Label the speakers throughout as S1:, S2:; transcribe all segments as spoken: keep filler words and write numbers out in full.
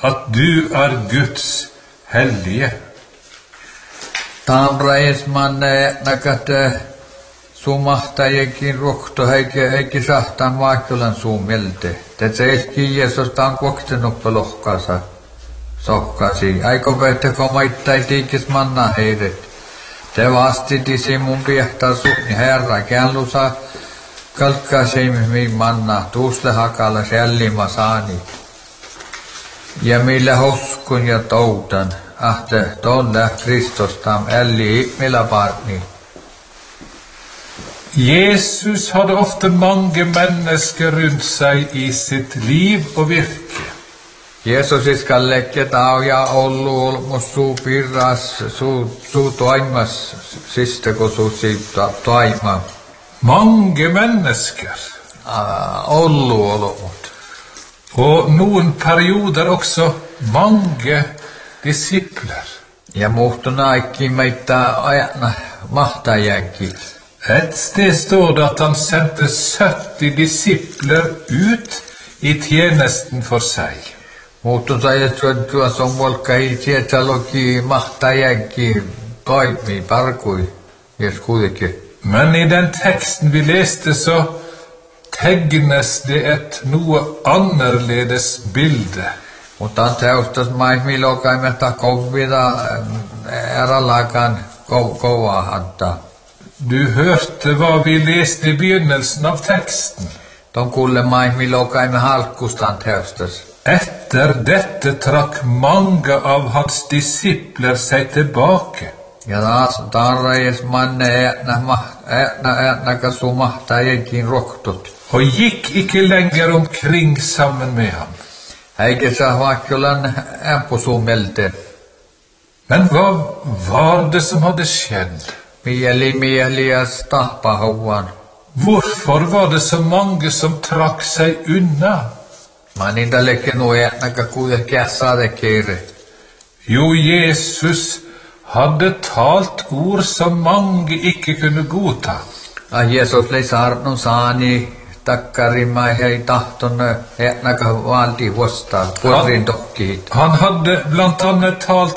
S1: at du er Guds hellige.
S2: Taamraismanne nakate sumahtajakin ruhto heike heike sahtaan vaikulan suumelte. Tätä eski Jeesus taan koktenut pelohkaasa. Sohkasi. Aiko vehteko maittai tiikis manna heidet. Te vastitisi mun piehtaa suhni herra kellusa. Kalkkaa seimmi manna. Tuusle hakalla sällima saani. Ja millä hoskun ja toutan. Ahte tolle Kristostam elli millä partni.
S1: Jesus hadde ofte mange mennesker rundt seg i sitt liv og virke.
S2: Jeesus iskallekke tauja ollu olmus suu pirras suu suu toimas siste kun suu siitä toima.
S1: Mange mennesker.
S2: Uh, ollu olmut.
S1: Og noen perioder også mange disipler.
S2: Ja muhtuna ekki meitä ajana mahtajakin.
S1: Et sted står det at han sendte sytti disipler ut i tjenesten for seg.
S2: Muhtun sajettua som volka i tietaloki mahtajakin toimi parkui. Jes kuitenkin.
S1: Men i den teksten vi leste så tegnes det et noe annerledes bilde.
S2: Mutta teustas maihmilokaimmetta kovida eralakan kova hatta.
S1: Du hørte hva vi leste i begynnelsen av teksten.
S2: De kuule maihmilokaimme halkustan teustas.
S1: Etter dette trakk mange av hans disipler seg tilbake.
S2: Ja taas tarreis manne eetna eetna eetna kasumahtajakin rohtut.
S1: Og gikk ikke lenger omkring sammen med ham.
S2: Eikä saa vaikkulan ämpusumelte.
S1: Men hva var det som hadde skjedd?
S2: Mieli mielias tahpahauan.
S1: Hvorfor var det så mange som trakk seg unna?
S2: Man indaleke no eetnaka kuitenkin saade keire.
S1: Jo, Jesus hadde talt ord som mange ikke kunne godta.
S2: Ah, Jesus lei saarnun saani takkarimaa ei tahton eetnaka valti huostaa puolin tokkiit.
S1: Han hadde blant annet talt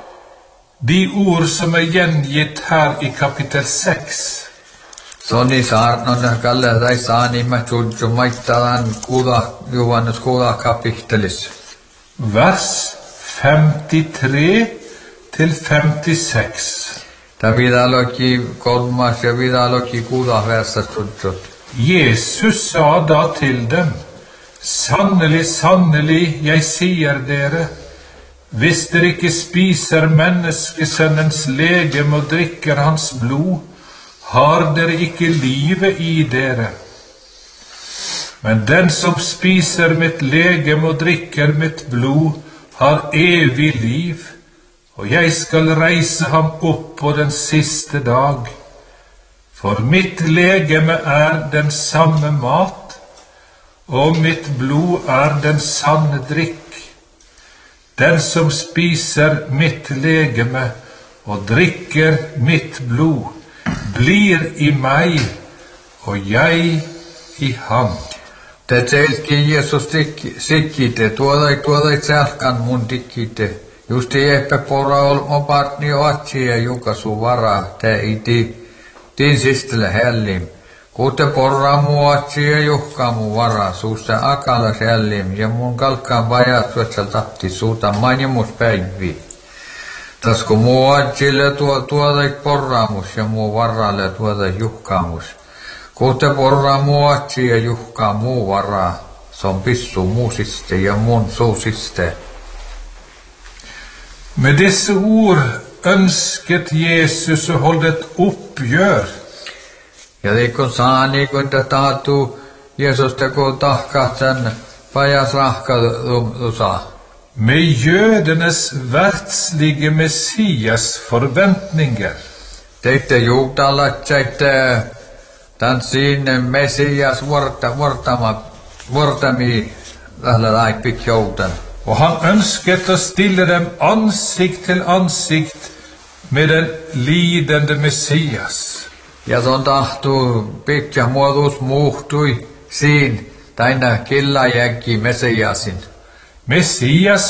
S1: de ord som er gjengitt her i kapittel seks.
S2: Soni saarnun kalle tai saani mä tjudju maittalan kuda Johannes kuda kapittelis.
S1: Vers femtitre til femtiseks.
S2: Ta vidaloki kolmas ja vidaloki kuda versa tjudjut.
S1: Jesus sa da til dem, sannelig, sannelig, jeg sier dere, hvis dere ikke spiser menneskesønnens legeme og drikker hans blod, har dere ikke livet i dere. Men den som spiser mitt legeme og drikker mitt blod, har evig liv, og jeg skal reise ham opp på den siste dag. For mitt legeme er den samme mat, og mitt blod er den sanne drikk. Den som spiser mitt legeme og drikker mitt blod, blir i meg, og jeg i ham.
S2: Te selki Jeesus sikkite, tuodai tuodai selkan mun dikkite. Justi eppä pora olmo partni oatsi ja jukasu vara, te iti. Tin sistele hellim. Kute porra muatsi ja juhka mu vara, suusta akala hellim, ja mun kalkkaan vajat suotsal tapti suuta manimus päivi. Tasko muatsille tuo tuodait porramus ja muu varalle tuodait juhkaamus. Kute porra muatsi ja juhka muu vara, se on pissu muusiste ja mun suusiste.
S1: Med disse ord ønsket Jesus å holde et oppgjør.
S2: Ja liikko saani, kun te tahtuu Jeesus teko tahkaa sen pajas rahkatusa.
S1: Med jødenes verdslige Messias forventninger.
S2: Teitte juutalat seitte tämän siinä Messias vuorta, vuortama, vuortami tällä laipik joutan.
S1: Og han ønsket å stille dem ansikt til ansikt med den lidende Messias.
S2: Ja son tahtuu pitkä muotus muuhtui siin taina killajäkki Messiasin.
S1: Messias